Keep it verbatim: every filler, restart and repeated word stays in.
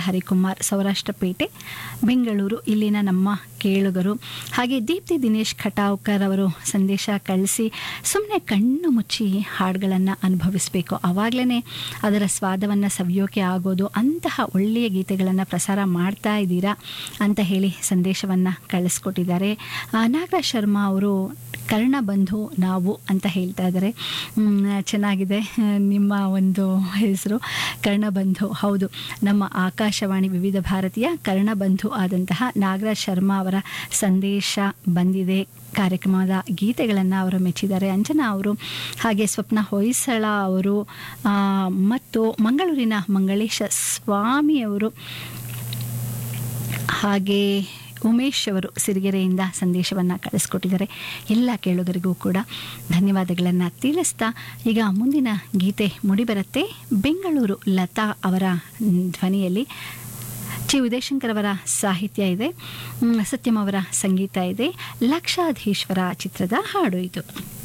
ಹರಿಕುಮಾರ್, ಸೌರಾಷ್ಟ್ರ ಪೇಟೆ, ಬೆಂಗಳೂರು ಇಲ್ಲಿನ ನಮ್ಮ ಕೇಳುಗರು. ಹಾಗೆ ದೀಪ್ತಿ ದಿನೇಶ್ ಖಟಾವ್ಕರ್ ಅವರು ಸಂದೇಶ ಕಳಿಸಿ, ಸುಮ್ಮನೆ ಕಣ್ಣು ಮುಚ್ಚಿ ಹಾಡುಗಳನ್ನು ಅನುಭವಿಸಬೇಕು, ಆವಾಗಲೇ ಅದರ ಸ್ವಾದವನ್ನು ಸವಿಯೋಕೆ ಆಗೋದು, ಅಂತಹ ಒಳ್ಳೆಯ ಗೀತೆಗಳನ್ನು ಪ್ರಸಾರ ಮಾಡ್ತಾ ಇದ್ದೀರಾ ಅಂತ ಹೇಳಿ ಸಂದೇಶವನ್ನು ಕಳಿಸ್ಕೊಟ್ಟಿದ್ದಾರೆ. ನಾಗರಾಜ್ ಶರ್ಮಾ ಅವರು ಕರ್ಣಬಂಧು ನಾವು ಅಂತ ಹೇಳ್ತಾ ಇದ್ದಾರೆ. ಚೆನ್ನಾಗಿದೆ ನಿಮ್ಮ ಒಂದು ಹೆಸರು, ಕರ್ಣಬಂಧು. ಹೌದು, ನಮ್ಮ ಆಕಾಶವಾಣಿ ವಿವಿಧ ಭಾರತೀಯ ಕರ್ಣಬಂಧು ಆದಂತಹ ನಾಗರಾಜ್ ಶರ್ಮಾ ಅವರ ಸಂದೇಶ ಬಂದಿದೆ. ಕಾರ್ಯಕ್ರಮದ ಗೀತೆಗಳನ್ನು ಅವರು ಮೆಚ್ಚಿದ್ದಾರೆ. ಅಂಜನಾ ಅವರು, ಹಾಗೆ ಸ್ವಪ್ನ ಹೊಯ್ಸಳ ಅವರು ಮತ್ತು ಮಂಗಳೂರಿನ ಮಂಗಳೇಶ ಸ್ವಾಮಿಯವರು, ಹಾಗೆ ಉಮೇಶ್ ಅವರು ಸಿರಿಗೆರೆಯಿಂದ ಸಂದೇಶವನ್ನು ಕಳಿಸ್ಕೊಟ್ಟಿದ್ದಾರೆ. ಎಲ್ಲ ಕೇಳುಗರಿಗೂ ಕೂಡ ಧನ್ಯವಾದಗಳನ್ನು ತಿಳಿಸ್ತಾ ಈಗ ಮುಂದಿನ ಗೀತೆ ಮೂಡಿಬರುತ್ತೆ. ಬೆಂಗಳೂರು ಲತಾ ಅವರ ಧ್ವನಿಯಲ್ಲಿ ಚಿ ಉದಯಶಂಕರ್ ಅವರ ಸಾಹಿತ್ಯ ಇದೆ, ಸತ್ಯಂ ಅವರ ಸಂಗೀತ ಇದೆ. ಲಕ್ಷಾಧೀಶ್ವರ ಚಿತ್ರದ ಹಾಡು ಇದು.